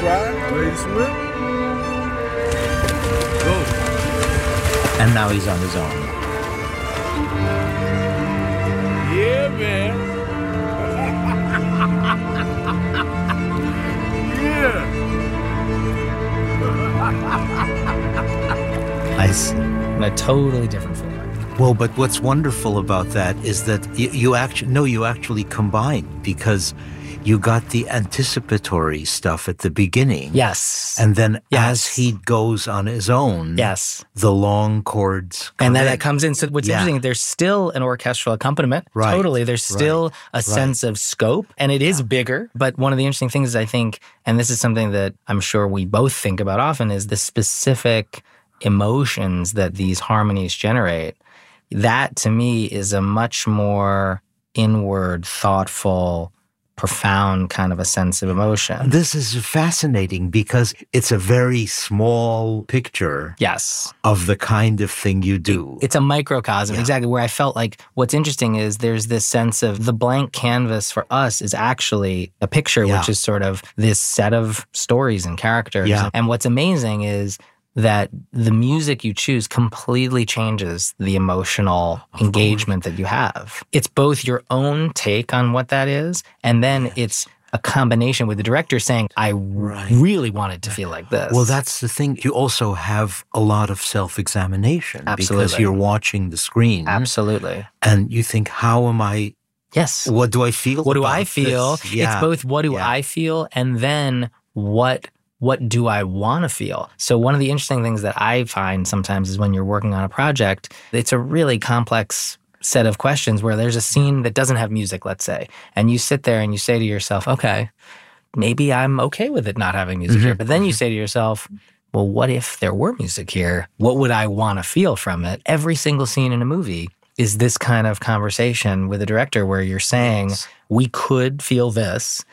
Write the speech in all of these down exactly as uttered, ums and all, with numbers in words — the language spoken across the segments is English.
try, ready to swim. Go. And now he's on his own. Yeah, man. Yeah. I see. In a totally different format. Well, but what's wonderful about that is that you, you actually, no, you actually combined, because you got the anticipatory stuff at the beginning. Yes. And then yes. as he goes on his own, yes, the long chords come And then in. it comes in. So what's Yeah. interesting, there's still an orchestral accompaniment. Right. Totally. There's still right. a sense right. of scope, and it is yeah. bigger. But one of the interesting things, I think, and this is something that I'm sure we both think about often, is the specific emotions that these harmonies generate. That, to me, is a much more inward, thoughtful, profound kind of a sense of emotion. This is fascinating because it's a very small picture yes. of the kind of thing you do. It's a microcosm, yeah. exactly, where I felt like what's interesting is there's this sense of the blank canvas for us is actually a picture, yeah. which is sort of this set of stories and characters. Yeah. And what's amazing is that the music you choose completely changes the emotional of engagement course. That you have. It's both your own take on what that is, and then yes. it's a combination with the director saying, I right. really want it to feel like this. Well, that's the thing. You also have a lot of self-examination. Absolutely. Because you're watching the screen. Absolutely. And you think, how am I... Yes. What do I feel What do I feel? Yeah. It's both what do yeah. I feel, and then what... what do I want to feel? So one of the interesting things that I find sometimes is when you're working on a project, it's a really complex set of questions where there's a scene that doesn't have music, let's say, and you sit there and you say to yourself, okay, maybe I'm okay with it not having music mm-hmm. here. But then you say to yourself, well, what if there were music here? What would I want to feel from it? Every single scene in a movie is this kind of conversation with a director where you're saying, yes. we could feel this,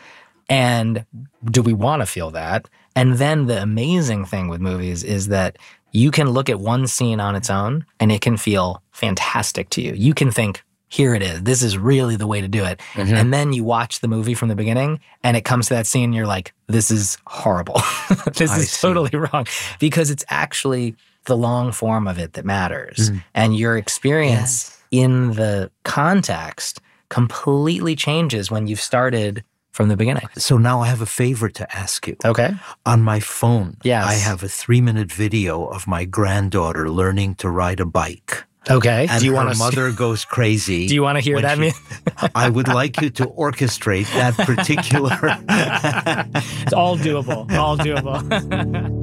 and do we want to feel that? And then the amazing thing with movies is that you can look at one scene on its own and it can feel fantastic to you. You can think, here it is. This is really the way to do it. Mm-hmm. And then you watch the movie from the beginning and it comes to that scene and you're like, this is horrible. this I is see. Totally wrong. Because it's actually the long form of it that matters. Mm. And your experience yes. in the context completely changes when you've started from the beginning. So now I have a favor to ask you. Okay. On my phone, yes. I have a three-minute video of my granddaughter learning to ride a bike. Okay. And Do you her want to mother goes crazy. Do you want to hear that? She, I would like you to orchestrate that particular... It's all doable. All doable.